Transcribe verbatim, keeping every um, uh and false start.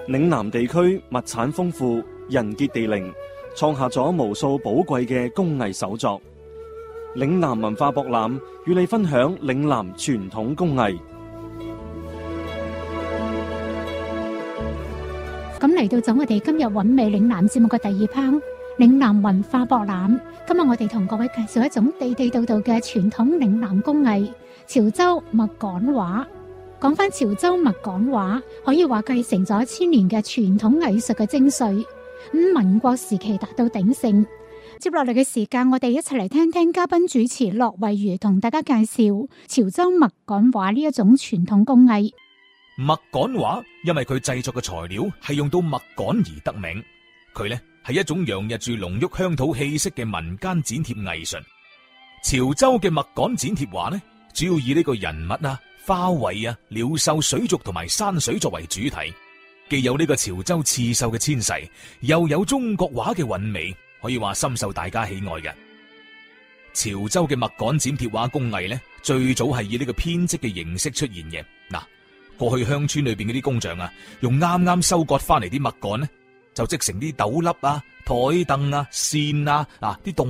嶺南地區物產豐富，人傑地靈，創下咗無數寶貴嘅工藝手作。嶺南文化博覽與你分享嶺南傳統工藝。 咁嚟到咗我哋今日韻味嶺南節目嘅第二 part， 嶺南文化博覽。今日我哋同各位介紹一種地地道道嘅傳統嶺南工藝——潮州麥稈畫。講翻潮州麥稈畫，可以話繼承咗千年嘅傳統藝術嘅精髓，咁民國時期達到鼎盛。接落嚟嘅時間，我哋一齊嚟聽聽嘉賓主持駱惠如同大家介紹潮州麥稈畫呢一種傳統工藝。 麥稈畫因為佢製作嘅材料係用到麥稈而得名，佢呢係一種洋溢住濃郁鄉土氣息嘅民間剪貼藝術。潮州嘅麥稈剪貼畫呢，主要以呢個人物啊、花卉啊、鳥獸、水族同埋山水作為主題，既有呢個潮州刺繡嘅纖細，又有中國畫嘅韻味，可以話深受大家喜愛嘅。潮州嘅麥稈剪貼畫工藝呢，最早係以呢個編織嘅形式出現嘅。嗱，過去鄉村裏邊嗰啲工匠啊，用啱啱收割翻嚟啲麥稈呢，就織成啲斗笠啊、台凳啊、扇啊、啊啲動